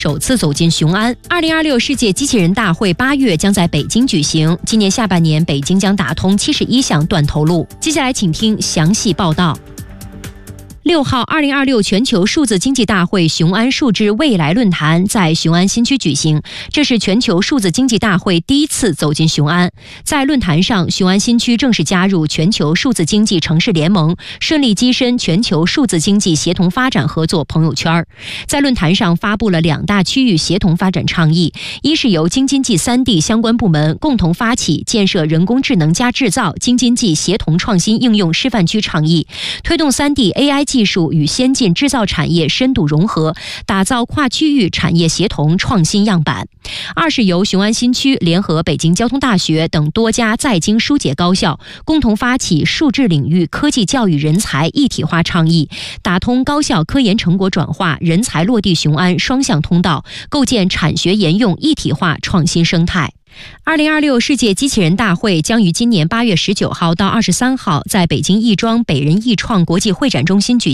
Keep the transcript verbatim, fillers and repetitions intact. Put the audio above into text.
首次走进雄安。二零二六世界机器人大会八月将在北京举行，今年下半年北京将打通七十一项断头路。接下来请听详细报道。六号，二零二六全球数字经济大会雄安数智未来论坛在雄安新区举行，这是全球数字经济大会第一次走进雄安。在论坛上，雄安新区正式加入全球数字经济城市联盟，顺利跻身全球数字经济协同发展合作朋友圈。在论坛上发布了两大区域协同发展倡议，一是由京津冀三地相关部门共同发起建设人工智能加制造京津冀协同创新应用示范区倡议，推动三地 A I 技术与先进制造产业深度融合，打造跨区域产业协同创新样板。二是由雄安新区联合北京交通大学等多家在京疏解高校，共同发起数智领域科技教育人才一体化倡议，打通高校科研成果转化、人才落地雄安双向通道，构建产学研用一体化创新生态。二零二六世界机器人大会将于今年八月十九号到二十三号在北京亦庄北人艺创国际会展中心举行。